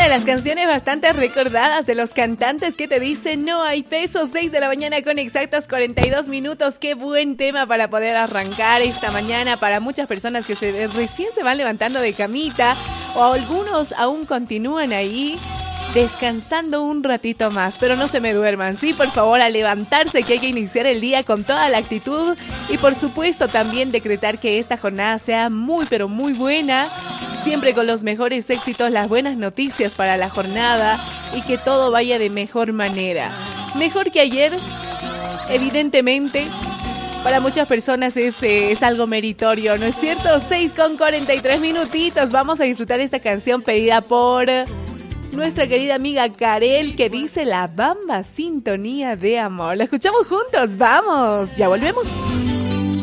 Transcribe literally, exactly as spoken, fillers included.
las canciones bastante recordadas de los cantantes que te dicen no hay peso. Seis de la mañana con exactos cuarenta y dos minutos. Qué buen tema para poder arrancar esta mañana para muchas personas que se, recién se van levantando de camita, o algunos aún continúan ahí descansando un ratito más, pero no se me duerman, sí, por favor, a levantarse, que hay que iniciar el día con toda la actitud y por supuesto también decretar que esta jornada sea muy pero muy buena, siempre con los mejores éxitos, las buenas noticias para la jornada y que todo vaya de mejor manera, mejor que ayer, evidentemente. Para muchas personas es, eh, es algo meritorio, ¿no es cierto? seis con cuarenta y tres minutitos, vamos a disfrutar esta canción pedida por nuestra querida amiga Karel, que dice La Bamba Sintonía de Amor. La escuchamos juntos, vamos, ya volvemos.